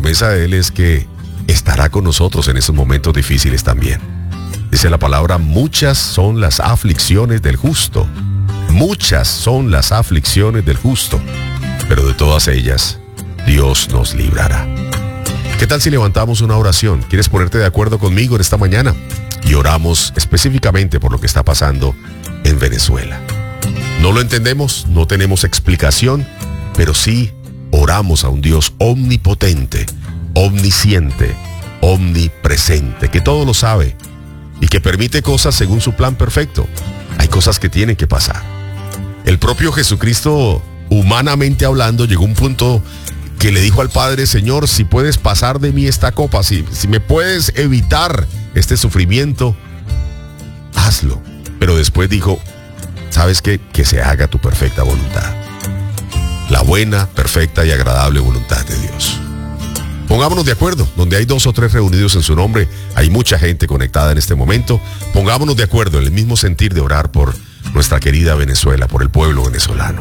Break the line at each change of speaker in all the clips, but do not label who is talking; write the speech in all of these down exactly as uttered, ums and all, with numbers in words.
promesa de Él es que estará con nosotros en esos momentos difíciles también. Dice la palabra, muchas son las aflicciones del justo. Muchas son las aflicciones del justo, pero de todas ellas, Dios nos librará. ¿Qué tal si levantamos una oración? ¿Quieres ponerte de acuerdo conmigo en esta mañana? Y oramos específicamente por lo que está pasando en Venezuela. No lo entendemos, no tenemos explicación, pero sí oramos a un Dios omnipotente, omnisciente, omnipresente, que todo lo sabe y que permite cosas según su plan perfecto. Hay cosas que tienen que pasar. El propio Jesucristo, humanamente hablando, llegó a un punto que le dijo al Padre, Señor, si puedes pasar de mí esta copa, si, si me puedes evitar este sufrimiento, hazlo. Pero después dijo, ¿sabes qué? Que se haga tu perfecta voluntad. La buena, perfecta y agradable voluntad de Dios. Pongámonos de acuerdo, donde hay dos o tres reunidos en su nombre, hay mucha gente conectada en este momento. Pongámonos de acuerdo en el mismo sentir de orar por nuestra querida Venezuela, por el pueblo venezolano.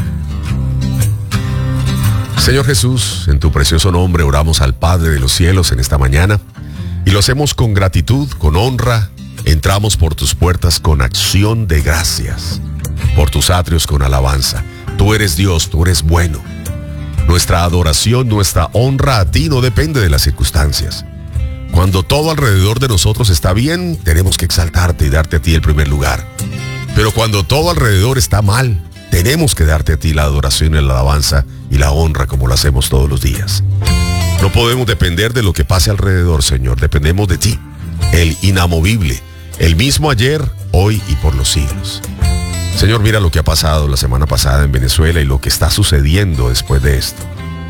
Señor Jesús, en tu precioso nombre oramos al Padre de los cielos en esta mañana y lo hacemos con gratitud, con honra. Entramos por tus puertas con acción de gracias, por tus atrios con alabanza. Tú eres Dios, tú eres bueno. Nuestra adoración, nuestra honra a ti no depende de las circunstancias. Cuando todo alrededor de nosotros está bien, tenemos que exaltarte y darte a ti el primer lugar. Pero cuando todo alrededor está mal, tenemos que darte a ti la adoración y la alabanza y la honra como lo hacemos todos los días. No podemos depender de lo que pase alrededor, Señor. Dependemos de ti, el inamovible, el mismo ayer, hoy y por los siglos. Señor, mira lo que ha pasado la semana pasada en Venezuela y lo que está sucediendo después de esto.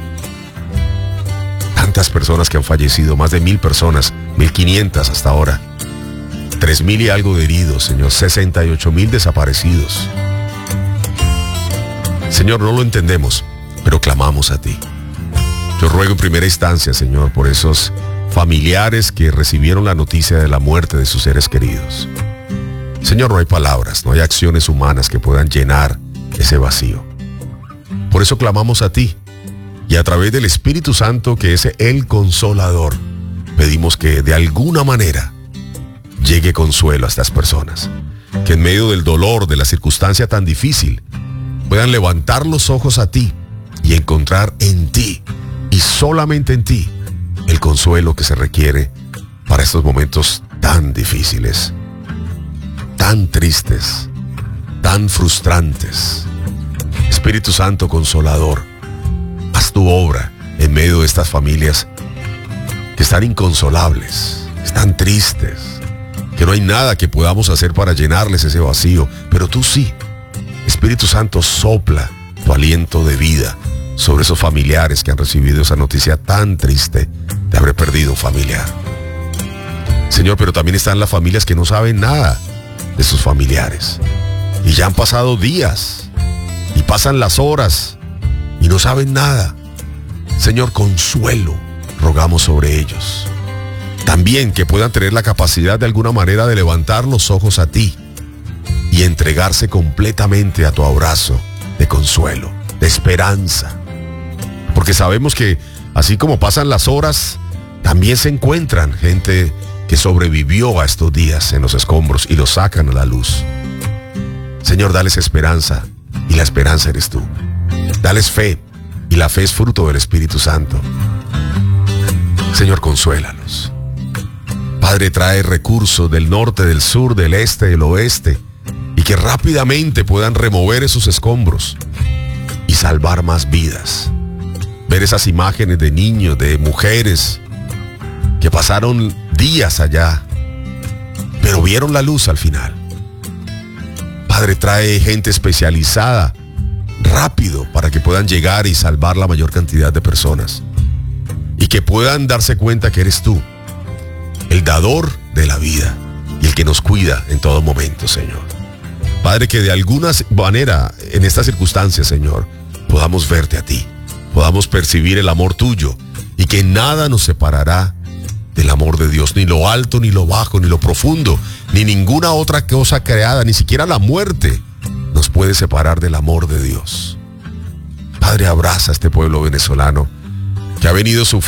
Tantas personas que han fallecido, más de mil personas, mil quinientas hasta ahora. Tres mil y algo de heridos, Señor, sesenta y ocho mil desaparecidos. Señor, no lo entendemos, pero clamamos a ti. Yo ruego en primera instancia, Señor, por esos familiares que recibieron la noticia de la muerte de sus seres queridos. Señor, no hay palabras, no hay acciones humanas que puedan llenar ese vacío. Por eso clamamos a ti y a través del Espíritu Santo, que es el Consolador, pedimos que de alguna manera llegue consuelo a estas personas, que en medio del dolor, de la circunstancia tan difícil, puedan levantar los ojos a ti y encontrar en ti y solamente en ti el consuelo que se requiere para estos momentos tan difíciles, tan tristes, tan frustrantes. Espíritu Santo Consolador, haz tu obra en medio de estas familias que están inconsolables, están tristes, que no hay nada que podamos hacer para llenarles ese vacío, pero tú sí. Espíritu Santo, sopla tu aliento de vida sobre esos familiares que han recibido esa noticia tan triste de haber perdido un familiar. Señor, pero también están las familias que no saben nada de sus familiares y ya han pasado días y pasan las horas y no saben nada. Señor, consuelo rogamos sobre ellos. También que puedan tener la capacidad de alguna manera de levantar los ojos a ti y entregarse completamente a tu abrazo de consuelo, de esperanza. Porque sabemos que así como pasan las horas, también se encuentran gente que sobrevivió a estos días en los escombros y los sacan a la luz. Señor, dales esperanza y la esperanza eres tú. Dales fe y la fe es fruto del Espíritu Santo. Señor, consuélalos. Padre, trae recursos del norte, del sur, del este, del oeste, y que rápidamente puedan remover esos escombros y salvar más vidas. Ver esas imágenes de niños, de mujeres que pasaron días allá, pero vieron la luz al final. Padre, trae gente especializada rápido para que puedan llegar y salvar la mayor cantidad de personas y que puedan darse cuenta que eres tú, el dador de la vida y el que nos cuida en todo momento, Señor. Padre, que de alguna manera en estas circunstancias, Señor, podamos verte a ti, podamos percibir el amor tuyo y que nada nos separará del amor de Dios, ni lo alto, ni lo bajo, ni lo profundo, ni ninguna otra cosa creada, ni siquiera la muerte nos puede separar del amor de Dios. Padre, abraza a este pueblo venezolano que ha venido sufriendo